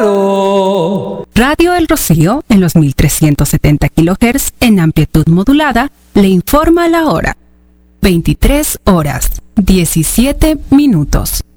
claro. Radio El Rocío, en los 1370 kHz en amplitud modulada, le informa la hora. 23 horas, 17 minutos.